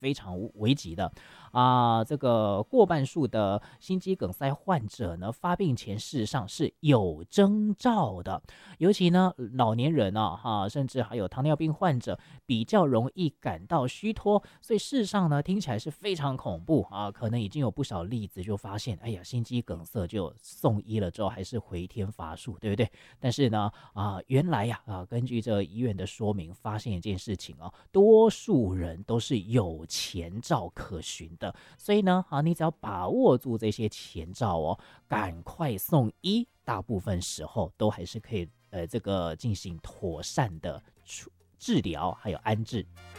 非常危急的这个过半数的心肌梗塞患者呢，发病前事实上是有征兆的，尤其呢老年人甚至还有糖尿病患者比较容易感到虚脱，所以事实上呢听起来是非常恐怖可能已经有不少例子就发现，哎呀，心肌梗塞就送医了之后还是回天乏术，对不对？但是呢原来根据这医院的说明，发现一件事情多数人都是有前兆可循的，所以呢你只要把握住这些前兆赶快送医，大部分时候都还是可以这个进行妥善的治疗还有安置。